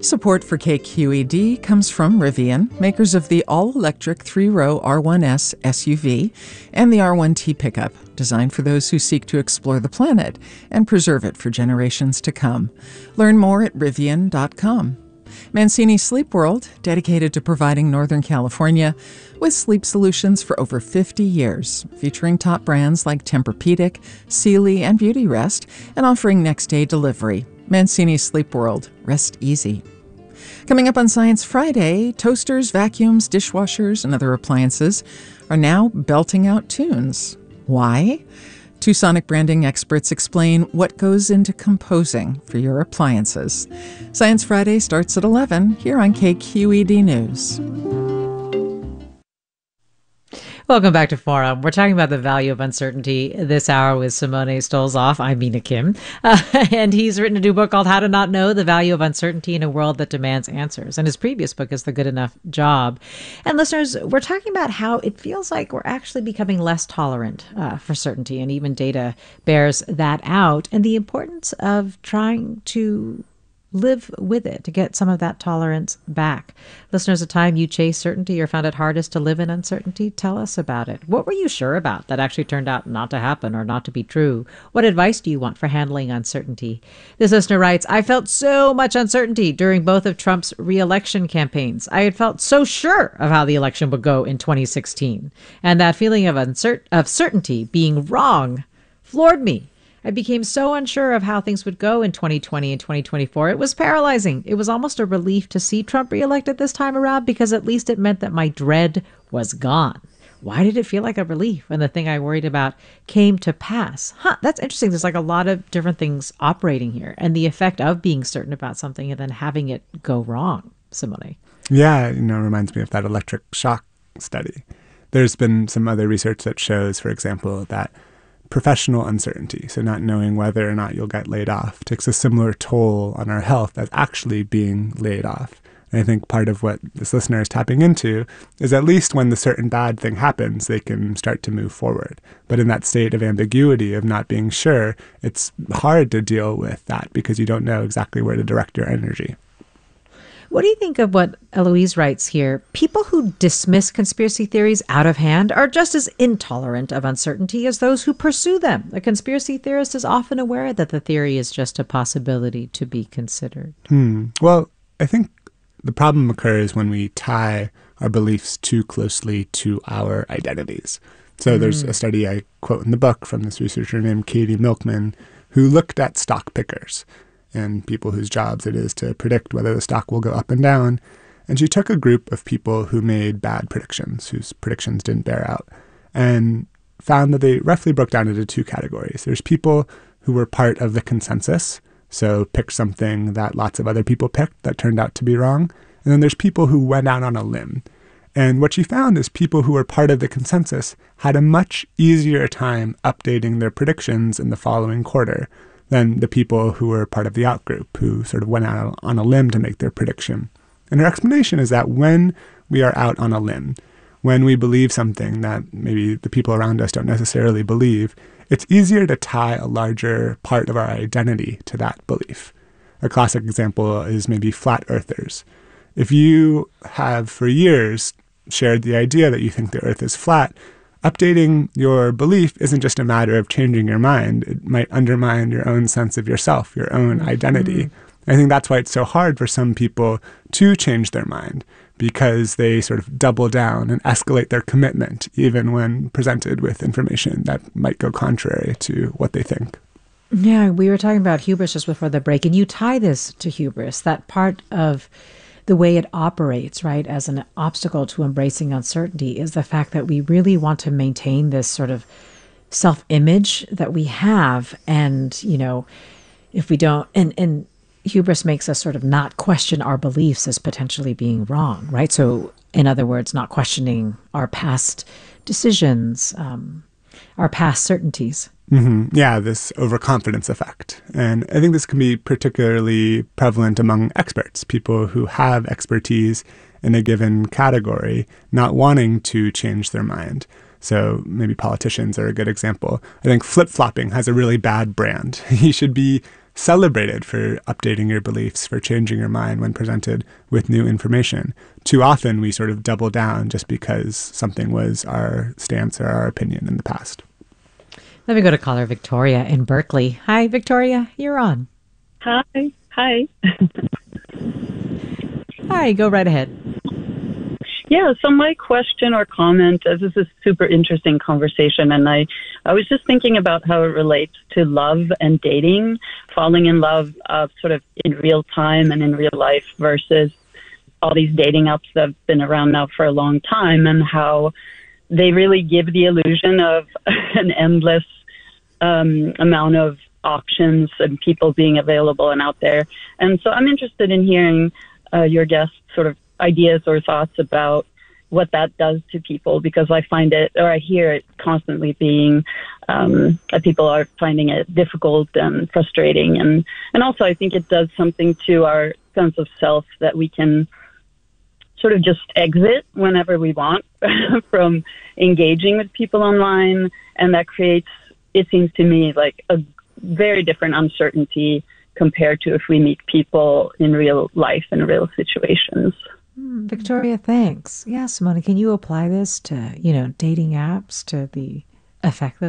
Support for KQED comes from Rivian, makers of the all-electric 3-row R1S SUV and the R1T pickup, designed for those who seek to explore the planet and preserve it for generations to come. Learn more at Rivian.com. Mancini Sleep World, dedicated to providing Northern California with sleep solutions for over 50 years, featuring top brands like Tempur-Pedic, Sealy, and Beautyrest, and offering next-day delivery. Mancini Sleep World. Rest easy. Coming up on Science Friday, toasters, vacuums, dishwashers, and other appliances are now belting out tunes. Why? Two Sonic branding experts explain what goes into composing for your appliances. Science Friday starts at 11 here on KQED News. Welcome back to Forum. We're talking about the value of uncertainty this hour with Simone Stolzoff. I'm Mina Kim. And he's written a new book called How to Not Know: The Value of Uncertainty in a World That Demands Answers. And his previous book is The Good Enough Job. And listeners, we're talking about how it feels like we're actually becoming less tolerant for certainty. And even data bears that out. And the importance of trying to live with it to get some of that tolerance back. Listeners, a time you chased certainty or found it hardest to live in uncertainty? Tell us about it. What were you sure about that actually turned out not to happen or not to be true? What advice do you want for handling uncertainty? This listener writes, I felt so much uncertainty during both of Trump's re-election campaigns. I had felt so sure of how the election would go in 2016. And that feeling of certainty being wrong floored me. I became so unsure of how things would go in 2020 and 2024. It was paralyzing. It was almost a relief to see Trump reelected this time around because at least it meant that my dread was gone. Why did it feel like a relief when the thing I worried about came to pass? That's interesting. There's like a lot of different things operating here and the effect of being certain about something and then having it go wrong. Simone. Yeah, it reminds me of that electric shock study. There's been some other research that shows, for example, that professional uncertainty, so not knowing whether or not you'll get laid off, takes a similar toll on our health as actually being laid off. And I think part of what this listener is tapping into is at least when the certain bad thing happens, they can start to move forward. But in that state of ambiguity of not being sure, it's hard to deal with that because you don't know exactly where to direct your energy. What do you think of what Eloise writes here? People who dismiss conspiracy theories out of hand are just as intolerant of uncertainty as those who pursue them. A conspiracy theorist is often aware that the theory is just a possibility to be considered. Well, I think the problem occurs when we tie our beliefs too closely to our identities. So there's a study I quote in the book from this researcher named Katie Milkman who looked at stock pickers and people whose jobs it is to predict whether the stock will go up and down. And she took a group of people who made bad predictions, whose predictions didn't bear out, and found that they roughly broke down into two categories. There's people who were part of the consensus, so picked something that lots of other people picked that turned out to be wrong. And then there's people who went out on a limb. And what she found is people who were part of the consensus had a much easier time updating their predictions in the following quarter than the people who were part of the outgroup, who sort of went out on a limb to make their prediction. And her explanation is that when we are out on a limb, when we believe something that maybe the people around us don't necessarily believe, it's easier to tie a larger part of our identity to that belief. A classic example is maybe flat earthers. If you have for years shared the idea that you think the earth is flat, updating your belief isn't just a matter of changing your mind. It might undermine your own sense of yourself, your own identity. I think that's why it's so hard for some people to change their mind, because they sort of double down and escalate their commitment, even when presented with information that might go contrary to what they think. Yeah, we were talking about hubris just before the break, and you tie this to hubris, that part of the way it operates, right, as an obstacle to embracing uncertainty is the fact that we really want to maintain this sort of self-image that we have. And, if we don't, and hubris makes us sort of not question our beliefs as potentially being wrong, right? So in other words, not questioning our past decisions, our past certainties. Yeah, this overconfidence effect. And I think this can be particularly prevalent among experts, people who have expertise in a given category, not wanting to change their mind. So maybe politicians are a good example. I think flip-flopping has a really bad brand. You should be celebrated for updating your beliefs, for changing your mind when presented with new information. Too often we sort of double down just because something was our stance or our opinion in the past. Let me go to caller Victoria in Berkeley. Hi, Victoria. You're on. Hi. Hi, go right ahead. Yeah, so my question or comment, this is a super interesting conversation, and I was just thinking about how it relates to love and dating, falling in love sort of in real time and in real life versus all these dating apps that have been around now for a long time, and how they really give the illusion of an endless amount of options and people being available and out there. And so I'm interested in hearing your guests' sort of ideas or thoughts about what that does to people, because I find it, or I hear it constantly being, that people are finding it difficult and frustrating. And also I think it does something to our sense of self that we can sort of just exit whenever we want from engaging with people online. And that creates, it seems to me, like a very different uncertainty compared to if we meet people in real life in real situations. Victoria, thanks. Yeah, Simone, can you apply this to, dating apps, to the effect that